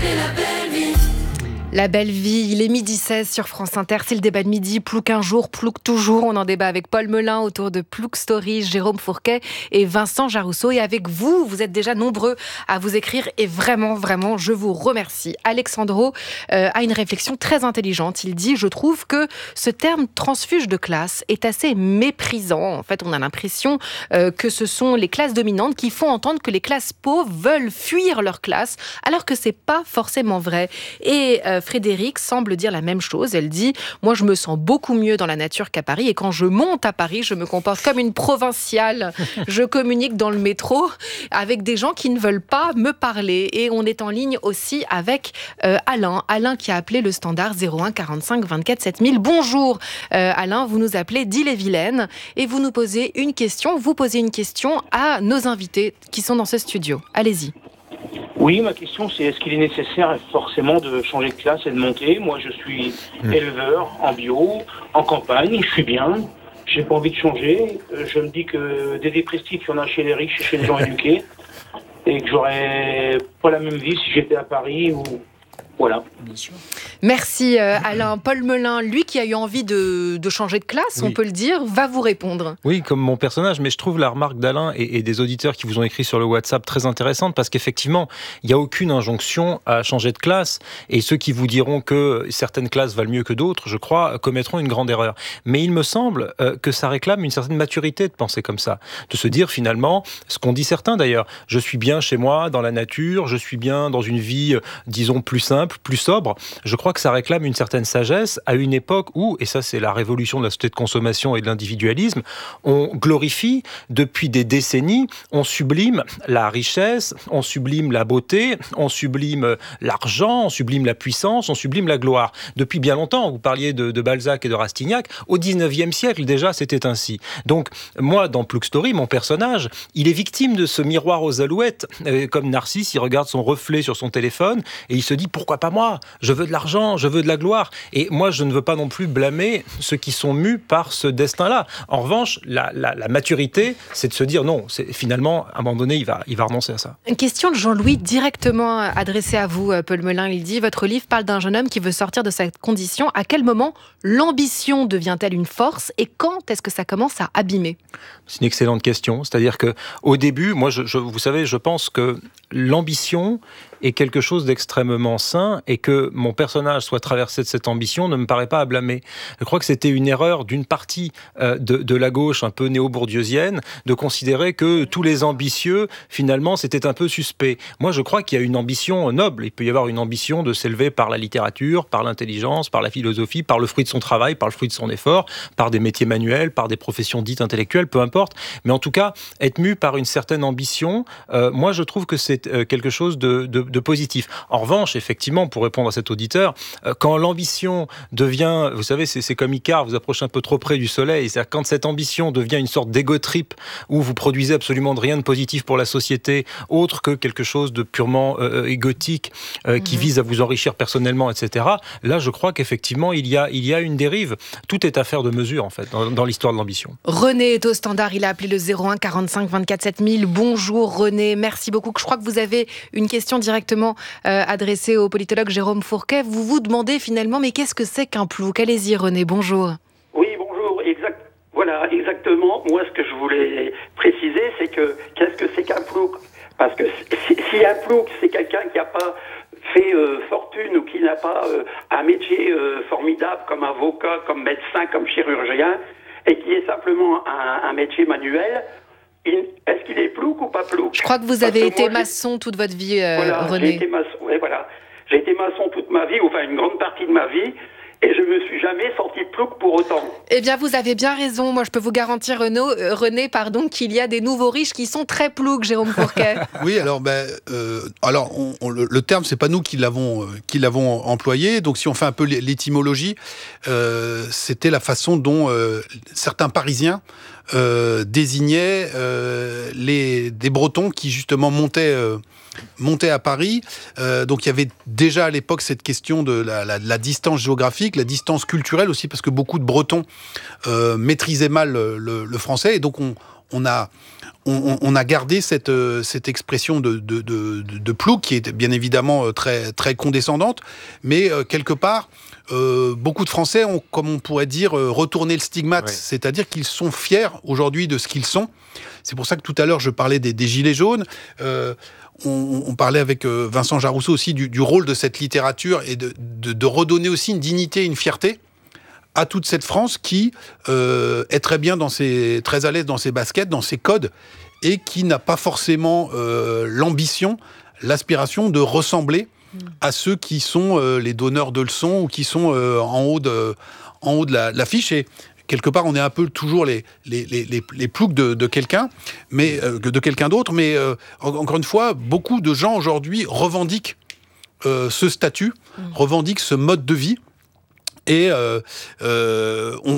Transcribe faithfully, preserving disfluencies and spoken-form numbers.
La belle vie, il est midi seize sur France Inter, c'est le débat de midi, Plouc un jour, Plouc toujours. On en débat avec Paul Melun autour de Plouc Story, Jérôme Fourquet et Vincent Jarousseau. Et avec vous, vous êtes déjà nombreux à vous écrire et vraiment, vraiment, je vous remercie. Alexandro euh, a une réflexion très intelligente. Il dit « Je trouve que ce terme transfuge de classe est assez méprisant. En fait, on a l'impression euh, que ce sont les classes dominantes qui font entendre que les classes pauvres veulent fuir leur classe, alors que c'est pas forcément vrai. » Et euh, Frédéric semble dire la même chose. Elle dit « Moi, je me sens beaucoup mieux dans la nature qu'à Paris. Et quand je monte à Paris, je me comporte comme une provinciale. Je communique dans le métro avec des gens qui ne veulent pas me parler. » Et on est en ligne aussi avec euh, Alain. Alain qui a appelé le standard zéro un quarante-cinq vingt-quatre sept mille. Bonjour euh, Alain, vous nous appelez d'Ille-et-Vilaine et vous nous posez une question. Vous posez une question à nos invités qui sont dans ce studio. Allez-y. Oui, ma question c'est est-ce qu'il est nécessaire forcément de changer de classe et de monter ? Moi je suis mmh. éleveur en bio, en campagne, je suis bien, j'ai pas envie de changer. Je me dis que des dépressifs, il y en a chez les riches et chez les gens éduqués, et que j'aurais pas la même vie si j'étais à Paris ou... Voilà. Bien sûr. Merci euh, Alain. Paul Melun, lui qui a eu envie de, de changer de classe, oui. on peut le dire, va vous répondre. Oui, comme mon personnage, mais je trouve la remarque d'Alain et, et des auditeurs qui vous ont écrit sur le WhatsApp très intéressante parce qu'effectivement, il n'y a aucune injonction à changer de classe et ceux qui vous diront que certaines classes valent mieux que d'autres, je crois, commettront une grande erreur. Mais il me semble euh, que ça réclame une certaine maturité de penser comme ça, de se dire finalement, ce qu'ont dit certains d'ailleurs, je suis bien chez moi, dans la nature, je suis bien dans une vie, euh, disons, plus simple, plus sobre. Je crois que ça réclame une certaine sagesse à une époque où, et ça c'est la révolution de la société de consommation et de l'individualisme, on glorifie depuis des décennies, on sublime la richesse, on sublime la beauté, on sublime l'argent, on sublime la puissance, on sublime la gloire. Depuis bien longtemps, vous parliez de, de Balzac et de Rastignac, au dix-neuvième siècle déjà c'était ainsi. Donc moi dans Plouc Story, mon personnage, il est victime de ce miroir aux alouettes, euh, comme Narcisse, il regarde son reflet sur son téléphone et il se dit pourquoi pas moi ? Je veux de l'argent, je veux de la gloire. Et moi, je ne veux pas non plus blâmer ceux qui sont mus par ce destin-là. En revanche, la, la, la maturité, c'est de se dire non, c'est, finalement, à un moment donné, il va, il va renoncer à ça. Une question de Jean-Louis directement adressée à vous, Paul Melun. Il dit « Votre livre parle d'un jeune homme qui veut sortir de sa condition. À quel moment l'ambition devient-elle une force et quand est-ce que ça commence à abîmer ?» C'est une excellente question. C'est-à-dire qu'au début, moi, je, je, vous savez, je pense que l'ambition est quelque chose d'extrêmement sain et que mon personnage soit traversé de cette ambition ne me paraît pas à blâmer. Je crois que c'était une erreur d'une partie euh, de, de la gauche un peu néo-bourdieusienne de considérer que tous les ambitieux, finalement, c'était un peu suspect. Moi, je crois qu'il y a une ambition noble. Il peut y avoir une ambition de s'élever par la littérature, par l'intelligence, par la philosophie, par le fruit de son travail, par le fruit de son effort, par des métiers manuels, par des professions dites intellectuelles, peu importe. Mais en tout cas, être mu par une certaine ambition, euh, moi, je trouve que c'est euh, quelque chose de, de de positif. En revanche, effectivement, pour répondre à cet auditeur, euh, quand l'ambition devient, vous savez, c'est, c'est comme Icare, vous approchez un peu trop près du soleil, c'est-à-dire quand cette ambition devient une sorte d'égo trip où vous produisez absolument rien de positif pour la société, autre que quelque chose de purement euh, égotique euh, mmh. qui vise à vous enrichir personnellement, et cetera. Là, je crois qu'effectivement, il y a, il y a une dérive. Tout est affaire de mesure, en fait, dans, dans l'histoire de l'ambition. René est au standard, il a appelé le zéro un quarante-cinq vingt-quatre sept mille. Bonjour René, merci beaucoup. Je crois que vous avez une question directement euh, adressée au politologue Jérôme Fourquet. Vous vous demandez finalement, mais qu'est-ce que c'est qu'un plouc ? Allez-y René, bonjour. Oui, bonjour, exact. Voilà, exactement. Moi, ce que je voulais préciser, c'est que qu'est-ce que c'est qu'un plouc ? Parce que si, si un plouc, c'est quelqu'un qui n'a pas fait euh, fortune ou qui n'a pas euh, un métier euh, formidable comme avocat, comme médecin, comme chirurgien, et qui est simplement un, un métier manuel, est-ce qu'il est plouc ou pas plouc ? Je crois que vous avez été moi, maçon j'ai... toute votre vie, euh, voilà, René. J'ai été maçon, ouais, voilà. J'ai été maçon toute ma vie, enfin une grande partie de ma vie, et je me suis jamais senti plouc pour autant. Eh bien, vous avez bien raison. Moi, je peux vous garantir, Renaud, euh, René, pardon, qu'il y a des nouveaux riches qui sont très ploucs, Jérôme Fourquet. Oui, alors, ben, euh, alors, on, on, le, le terme, c'est pas nous qui l'avons, euh, qui l'avons employé. Donc, si on fait un peu l'étymologie, euh, c'était la façon dont euh, certains Parisiens euh, désignaient euh, les des Bretons qui justement montaient. Euh, monter à Paris. Euh, donc il y avait déjà à l'époque cette question de la, la, la distance géographique, la distance culturelle aussi, parce que beaucoup de Bretons euh, maîtrisaient mal le, le, le français, et donc on, on a On, on a gardé cette, cette expression de, de, de, de plouc qui est bien évidemment très, très condescendante, mais euh, quelque part, euh, beaucoup de Français ont, comme on pourrait dire, retourné le stigmate, ouais. C'est-à-dire qu'ils sont fiers aujourd'hui de ce qu'ils sont. C'est pour ça que tout à l'heure, je parlais des, des Gilets jaunes. Euh, on, on parlait avec Vincent Jarousseau aussi du, du rôle de cette littérature et de, de, de redonner aussi une dignité, une fierté à toute cette France qui euh, est très bien dans ses, très à l'aise dans ses baskets, dans ses codes, et qui n'a pas forcément euh, l'ambition, l'aspiration de ressembler mmh. à ceux qui sont euh, les donneurs de leçons ou qui sont euh, en haut de, en haut de la, l'affiche. Et quelque part, on est un peu toujours les, les, les, les, les ploucs de, de quelqu'un, mais euh, de quelqu'un d'autre. Mais euh, encore une fois, beaucoup de gens aujourd'hui revendiquent euh, ce statut, mmh. revendiquent ce mode de vie. Et euh, euh, on,